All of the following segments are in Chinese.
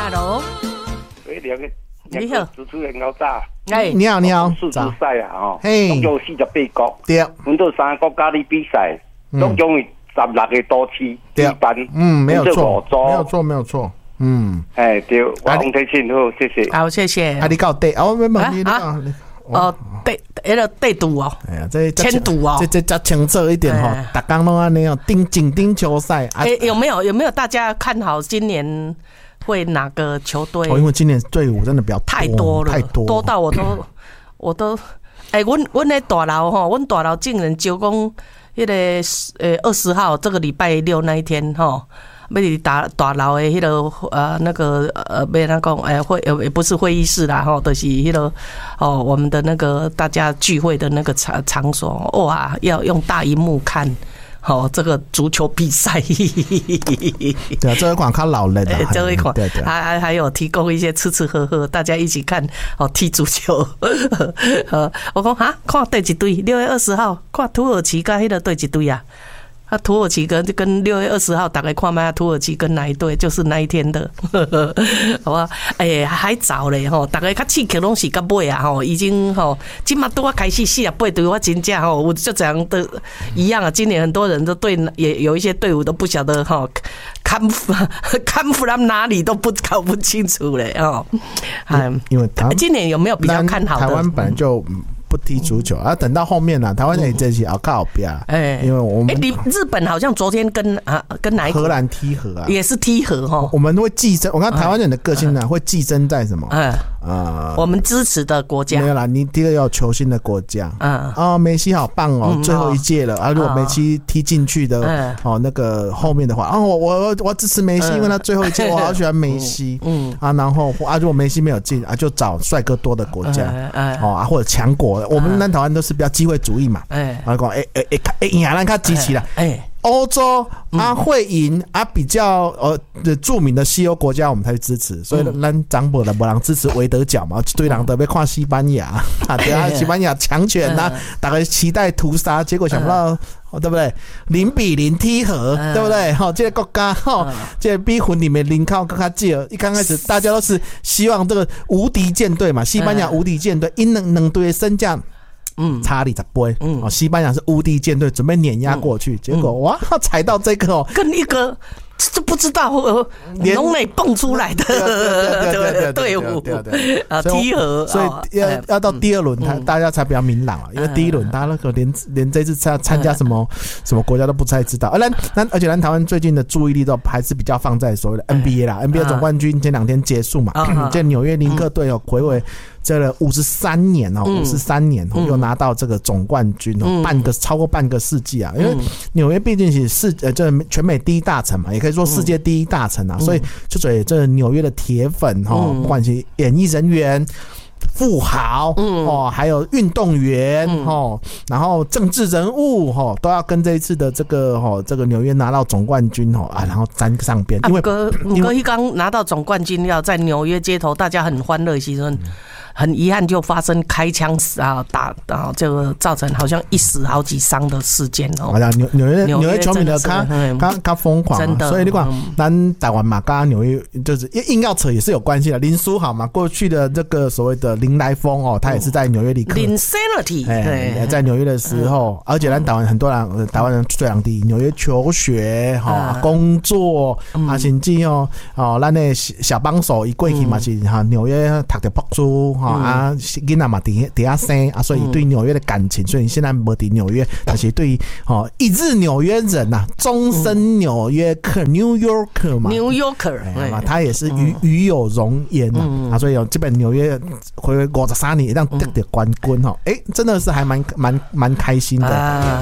Hello， 你好，主持人老早。 你好， 世足赛啊，总共48国， 对， 分到3个国家的比赛，总共16个都市举办， 没有错， 对，我洪天信好，谢谢， 好，谢谢。 你搞对，没问题， 对，那个对赌哦， 哎呀，这签赌哦， 这较清楚一点哈，大家都安尼哦，紧球赛， 有没有大家看好今年会哪个球队？ 因为今年队伍真的比较太多了，多到我都，阮那大楼哈，阮大楼竟然就讲那个20号这个礼拜六那一天哈。要伫大楼的迄个那个要哪讲会也不是会议室啦吼，就是迄个我们的那个大家聚会的那个场所哇，要用大萤幕看这个足球比赛。 对啊，这一款看老人的， 这一款对， 还有提供一些吃吃喝喝，大家一起看踢足球。我讲看对一队，6月20号看土耳其跟迄个对一队啊。土耳其跟6月20号大概看卖土耳其跟哪一队，就是那一天的，好吧？还早嘞吼，大概较刺激拢是到尾啊吼，已经吼，今嘛都要开始48队，我真正吼，我就这样的一样啊。今年很多人都对也有一些队伍都不晓得吼，看不到哪里都搞不清楚嘞哦。 因为今年有没有比较看好的？ 台湾本来就不踢足球啊，等到后面啦，台湾也这些靠边，因为我们日本好像昨天跟哪一个荷兰踢和啊， 也是踢和哈， 我们会寄生。我看台湾人的个性呢，会寄生在什么？ 我们支持的国家没有啦，你第二要球星的国家，梅西好棒哦，最后一届了啊，如果梅西踢进去的那个后面的话，我支持梅西，因为他最后一届我好喜欢梅西，然后如果梅西没有进就找帅哥多的国家，或者强国。我们南台湾都是比较机会主义嘛，然后讲赢咱较支持啦，欧洲会赢比较著名的西欧国家我们才去支持，所以咱长辈的没人支持维德角嘛，一堆人都要看西班牙对啊，西班牙强权大家期待屠杀，结果想不到。对不对？0-0踢和，对不对？这个国家这个比分里面人口更加少。一刚开始大家都是希望这个无敌舰队嘛，西班牙无敌舰队，因两队的身价差20倍，西班牙是无敌舰队，准备碾压过去，结果哇，踩到这个跟一个。这不知道农内蹦出来的队伍踢和， 所以要到第二轮，大家才比较明朗啊。因为第一轮，大家那个连这次参加什么国家都不太知道。而且台湾最近的注意力都还是比较放在所谓的 NBA 啦，NBA 总冠军前2天结束嘛，这纽约尼克队睽违这53年53年又拿到这个总冠军超过半个世纪啊。因为纽约毕竟是这全美第一大城嘛，也可以说世界第一大城啊，所以就这纽约的铁粉不管是演艺人员、富豪还有运动员然后政治人物都要跟这一次的这个纽约拿到总冠军然后沾上边。因为刚拿到总冠军要在纽约街头，大家很欢乐的时候。很遗憾，就发生开枪这个造成好像一死好几伤的事件哦。 纽约球迷的他疯狂，真的。所以你看，咱台湾嘛，跟纽约就是硬要扯也是有关系的。林书豪嘛，过去的这个所谓的林来疯他也是在纽约里克。 Insanity， 对， 在纽约的时候，而且咱台湾很多人，台湾人最人伫纽约求学工作甚至咱的小帮手一过去嘛是纽约读的博士。囡仔嘛伫遐生所以对纽约的感情，所以现在没伫纽约，但是对一日纽约人终身纽约客 New Yorker 嘛 ，New Yorker， 他也是与有荣焉所以有这本纽约回53年让得的冠军真的是还蛮开心的。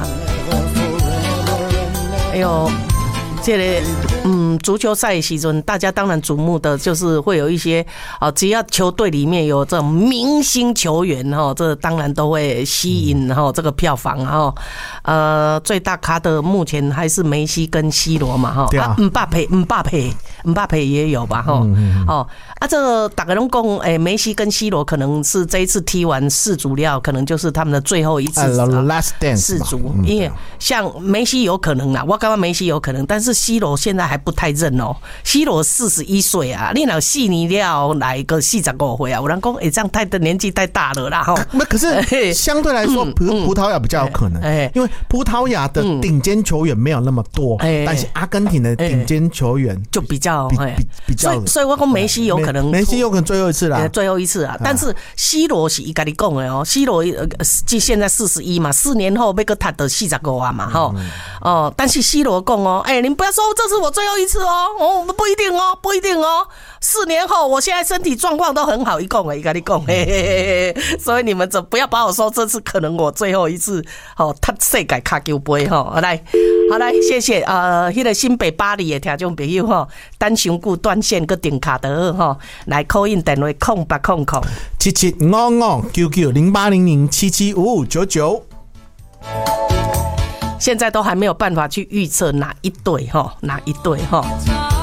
哎呦。这个足球赛的时阵，大家当然瞩目的就是会有一些只要球队里面有这种明星球员这当然都会吸引这个票房最大咖的目前还是梅西跟 C 罗嘛姆巴佩也有吧这个大家都说梅西跟 C 罗可能是这一次踢完世足了，可能就是他们的最后一次世足，因为像梅西有可能啦，我感觉梅西有可能，但是 C 罗现在还不太认哦 ，C 罗41岁啊，你老4年了来个45岁啊，有人讲这样年纪太大了啦哈。 那可是相对来说，葡萄牙比较有可能，因为葡萄牙的顶尖球员没有那么多，但是阿根廷的顶尖球员就比较比较， 所以我讲梅西有可能， 梅西有可能最后一次啦， 最后一次啊。但是 C 罗是伊家己讲的哦 ，C 罗现在41嘛，4年后要个他的45啊嘛，哈但是 C 罗讲哦，您不要说这是我最后一次哦，不一定哦，不一定哦，4年后我现在身体状况都很好，伊讲的，伊跟你讲，所以你们不要把我说这次可能我最后一次踢世界卡球杯好来，谢谢那个新北巴黎的听众朋友等伤久断线个定卡得来 call in 电话 0800990800775599。 现在都还没有办法去预测哪一队